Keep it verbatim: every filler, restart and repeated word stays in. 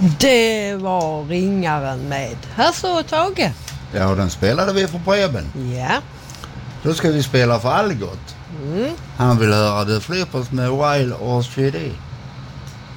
Det var ringaren med. Här så Tage. Ja, och den spelade vi för Preben. Ja. Då ska vi spela för Algot. Mm. Han vill höra The Flippers med Wild Orchidee.